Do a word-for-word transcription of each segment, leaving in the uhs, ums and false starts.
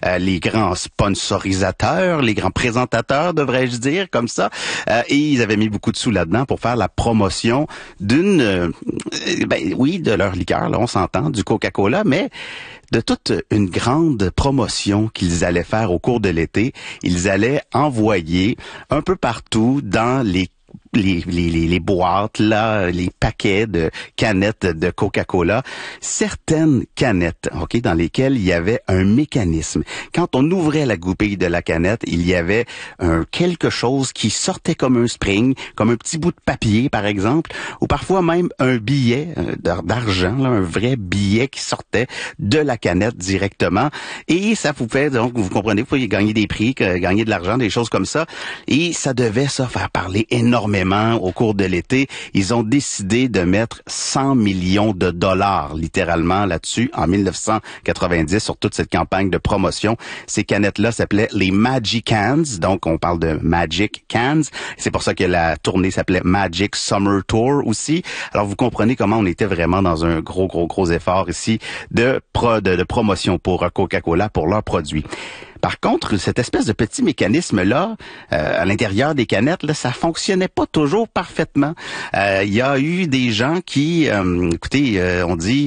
euh, les grands sponsorisateurs, les grands présentateurs, devrais-je dire, comme ça. Euh, et ils avaient mis beaucoup de sous là-dedans pour faire la promotion d'une, euh, ben oui, de leur liqueur, là, on s'entend, du Coca-Cola, mais de toute une grande promotion qu'ils allaient faire au cours de l'été. Ils allaient envoyer un peu partout dans les Les, les, les, les boîtes, là, les paquets de canettes de Coca-Cola, certaines canettes, ok, dans lesquelles il y avait un mécanisme. Quand on ouvrait la goupille de la canette, il y avait un quelque chose qui sortait comme un spring, comme un petit bout de papier, par exemple, ou parfois même un billet d'argent, là, un vrai billet qui sortait de la canette directement. Et ça vous fait, donc, vous comprenez, vous pouvez gagner des prix, gagner de l'argent, des choses comme ça. Et ça devait, ça, faire parler énormément au cours de l'été. Ils ont décidé de mettre cent millions de dollars, littéralement, là-dessus, en mille neuf cent quatre-vingt-dix, sur toute cette campagne de promotion. Ces canettes-là s'appelaient les Magic Cans, donc on parle de Magic Cans. C'est pour ça que la tournée s'appelait Magic Summer Tour aussi. Alors, vous comprenez comment on était vraiment dans un gros, gros, gros effort ici de, pro, de, de promotion pour Coca-Cola, pour leurs produits. Par contre, cette espèce de petit mécanisme-là, euh, à l'intérieur des canettes, là, ça fonctionnait pas toujours parfaitement. Euh, il y a eu des gens qui, euh, écoutez, euh, on dit,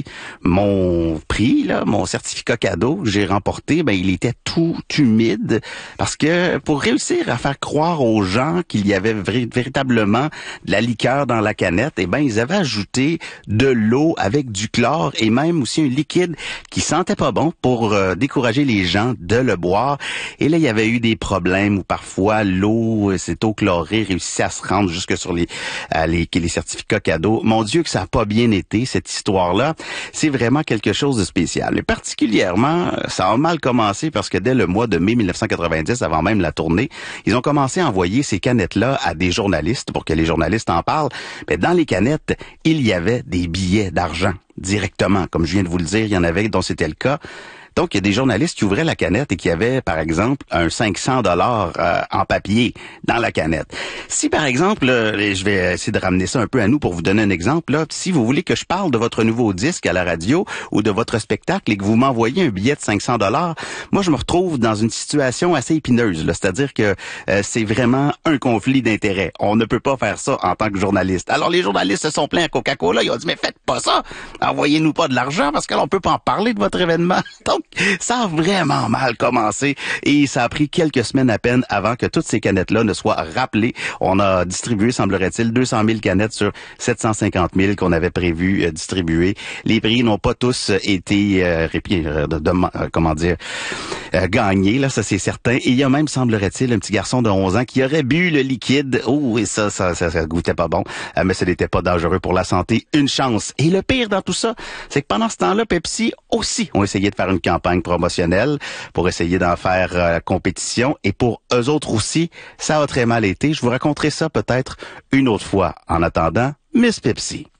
mon prix, là, mon certificat cadeau que j'ai remporté, ben il était tout humide, parce que pour réussir à faire croire aux gens qu'il y avait vri- véritablement de la liqueur dans la canette, eh ben ils avaient ajouté de l'eau avec du chlore et même aussi un liquide qui sentait pas bon pour euh, décourager les gens de le boire. Et là, il y avait eu des problèmes où parfois l'eau, cette eau chlorée réussissait à se rendre jusque sur les, euh, les, les certificats cadeaux. Mon Dieu, que ça n'a pas bien été, cette histoire-là. C'est vraiment quelque chose de spécial. Et particulièrement, ça a mal commencé parce que dès le mois de mai mille neuf cent quatre-vingt-dix, avant même la tournée, ils ont commencé à envoyer ces canettes-là à des journalistes pour que les journalistes en parlent. Mais dans les canettes, il y avait des billets d'argent directement. Comme je viens de vous le dire, il y en avait dont c'était le cas. Donc, il y a des journalistes qui ouvraient la canette et qui avaient, par exemple, un cinq cents dollars euh, en papier dans la canette. Si, par exemple, euh, je vais essayer de ramener ça un peu à nous pour vous donner un exemple, là, si vous voulez que je parle de votre nouveau disque à la radio ou de votre spectacle et que vous m'envoyez un billet de cinq cents dollars, moi, je me retrouve dans une situation assez épineuse. Là, c'est-à-dire que euh, c'est vraiment un conflit d'intérêts. On ne peut pas faire ça en tant que journaliste. Alors, les journalistes se sont plaints à Coca-Cola. Ils ont dit, mais faites pas ça. Envoyez-nous pas de l'argent parce que là, on peut pas en parler de votre événement. Donc, ça a vraiment mal commencé et ça a pris quelques semaines à peine avant que toutes ces canettes-là ne soient rappelées. On a distribué, semblerait-il, deux cent mille canettes sur sept cent cinquante mille qu'on avait prévu euh, distribuer. Les prix n'ont pas tous été, euh, répi, euh, de, de, euh, comment dire, euh, gagnés, là, ça c'est certain. Et il y a même, semblerait-il, un petit garçon de onze ans qui aurait bu le liquide. Oh, et ça, ça, ça, ça goûtait pas bon, euh, mais ce n'était pas dangereux pour la santé. Une chance. Et le pire dans tout ça, c'est que pendant ce temps-là, Pepsi aussi ont essayé de faire une campagne promotionnelle pour essayer d'en faire euh, compétition. Et pour eux autres aussi, ça a très mal été. Je vous raconterai ça peut-être une autre fois. En attendant, Miss Pepsi.